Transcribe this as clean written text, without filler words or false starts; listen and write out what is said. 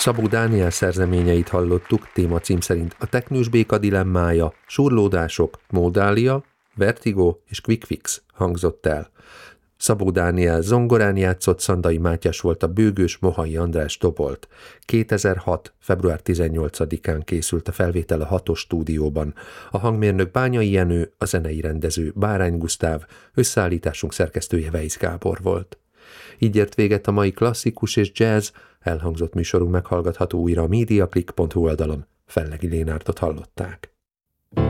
Szabó Dániel szerzeményeit hallottuk, témacím szerint a teknős béka dilemmája, surlódások, Módália, Vertigo és Quick Fix hangzott el. Szabó Dániel zongorán játszott, Szandai Mátyás volt a bőgős, Mohai András dobolt. 2006. február 18-án készült a felvétel a 6-os stúdióban. A hangmérnök Bányai Jenő, a zenei rendező Bárány Gusztáv, összeállításunk szerkesztője Weisz Gábor volt. Így ért véget a mai klasszikus és jazz, elhangzott műsorunk meghallgatható újra a mediaclick.hu oldalon. Fellegi Lénártot hallották.